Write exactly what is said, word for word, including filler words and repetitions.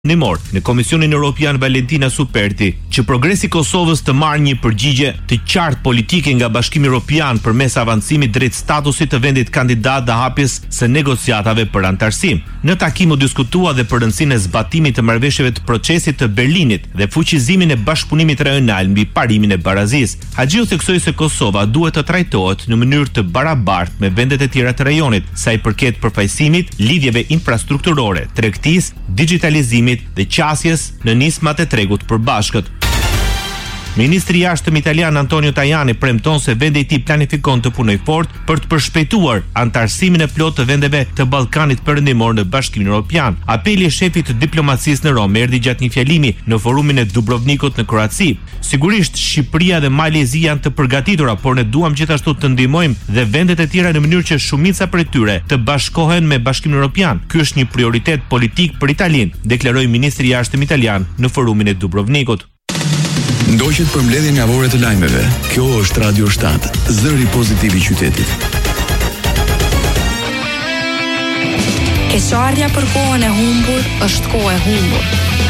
Nimor, në Komisionin Evropian Valentina Superti, që progresi i Kosovës të marrë një përgjigje të qartë politike nga Bashkimi Evropian përmes avancimit drejt statusit të vendit kandidat dhe hapjes së negociatave për antarësim. Në takim u diskutua dhe për rëndësinë e zbatimit të marrëveshjeve të procesit të Berlinit dhe fuqizimin e bashkëpunimit rajonal mbi parimin e barazisë. Haxhiu theksoi se Kosova duhet të trajtohet në mënyrë të barabartë me vendet e tjera të rajonit, sa i përket përfaqësimit, lidhjeve infrastrukturore, tregtisë, digitalizimit dhe qasjes në nismat e tregut përbashkët. Ministri i Jashtëm italian Antonio Tajani premton se vendi i tij planifikon të punojë fort për të përshpejtuar antarësimin e plotë të vendeve të Ballkanit Perëndimor në Bashkimin Evropian. Apeli i shefit të diplomacisë në Rom erdhi gjatë një fjalimi në forumin e Dubrovnikut në Kroaci. Sigurisht Shqipëria dhe Malezi janë të përgatitura, por ne duam gjithashtu të ndihmojmë dhe vendet e tjera në mënyrë që shumica prej tyre të bashkohen me Bashkimin Evropian. Ky është një prioritet politik për Italinë, deklaroi ministri i Jashtëm italian në forumin e Dubrovnikut. Ndoqet përmbledhjen javore të lajmeve. Kjo është Radio shtat, zëri pozitiv i qytetit. Keqardhja për kohën e humbur është kohë e humbur.